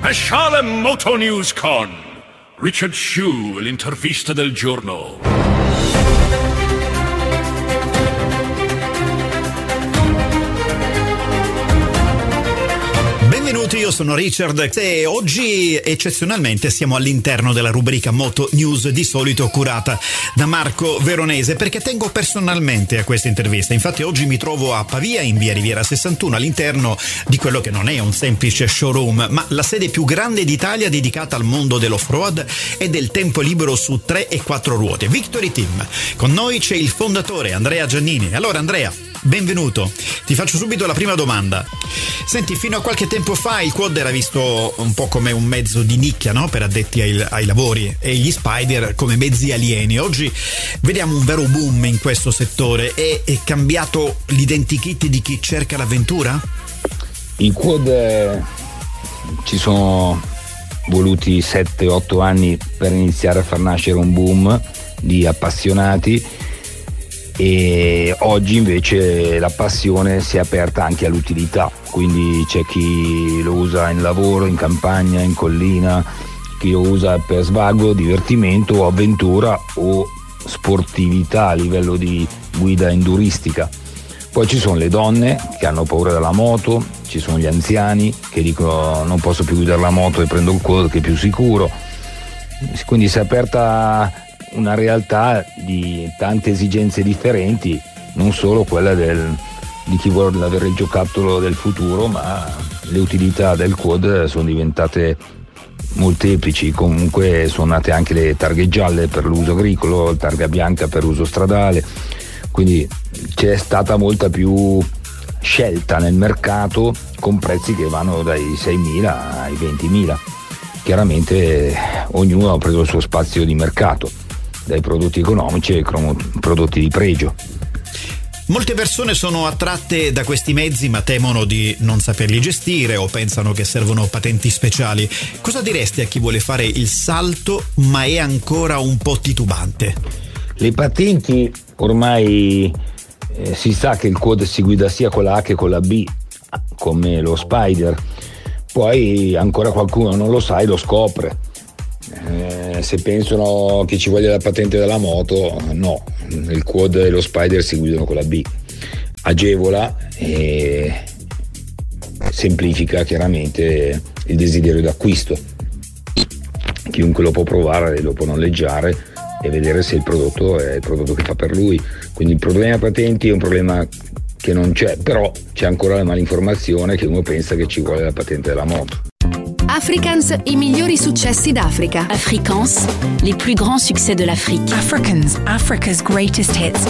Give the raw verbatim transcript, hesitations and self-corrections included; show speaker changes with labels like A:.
A: Speciale Moto News con Richard Shue, l'intervista del giorno.
B: Benvenuti, io sono Richard e oggi eccezionalmente siamo all'interno della rubrica Moto News, di solito curata da Marco Veronese, perché tengo personalmente a questa intervista. Infatti oggi mi trovo a Pavia, in via Riviera sessantuno, all'interno di quello che non è un semplice showroom, ma la sede più grande d'Italia dedicata al mondo dell'off-road e del tempo libero su tre e quattro ruote, Victory Team. Con noi c'è il fondatore Andrea Giannini. Allora Andrea, benvenuto. Ti faccio subito la prima domanda. Senti, fino a qualche tempo fa il quad era visto un po' come un mezzo di nicchia, no? Per addetti ai, ai lavori, e gli Spider come mezzi alieni. Oggi vediamo un vero boom in questo settore. È, è cambiato l'identikit di chi cerca l'avventura?
C: Il quad, eh, ci sono voluti sette otto anni per iniziare a far nascere un boom di appassionati, e oggi invece la passione si è aperta anche all'utilità, quindi c'è chi lo usa in lavoro, in campagna, in collina, chi lo usa per svago, divertimento o avventura o sportività a livello di guida enduristica. Poi ci sono le donne che hanno paura della moto, ci sono gli anziani che dicono non posso più guidare la moto e prendo il quad che è più sicuro, quindi si è aperta una realtà di tante esigenze differenti, non solo quella del, di chi vuole avere il giocattolo del futuro, ma le utilità del quad sono diventate molteplici. Comunque sono nate anche le targhe gialle per l'uso agricolo, la targa bianca per uso stradale, quindi c'è stata molta più scelta nel mercato, con prezzi che vanno dai seimila ai ventimila. Chiaramente ognuno ha preso il suo spazio di mercato, dai prodotti economici ai prodotti di pregio.
B: Molte persone sono attratte da questi mezzi ma temono di non saperli gestire o pensano che servono patenti speciali. Cosa diresti a chi vuole fare il salto ma è ancora un po' titubante?
C: Le patenti ormai eh, si sa che il quad si guida sia con la A che con la B, come lo Spider. Poi ancora qualcuno non lo sa e lo scopre. Eh, se pensano che ci voglia la patente della moto, no, il quad e lo Spider si guidano con la B. Agevola e semplifica chiaramente il desiderio d'acquisto. Chiunque lo può provare, lo può noleggiare e vedere se il prodotto è il prodotto che fa per lui. Quindi il problema patenti è un problema che non c'è, però c'è ancora la malinformazione che uno pensa che ci vuole la patente della moto.
D: Africans, i migliori successi d'Africa.
E: Afrikaans, les plus grands succès de l'Afrique.
F: Africans, Africa's greatest hits.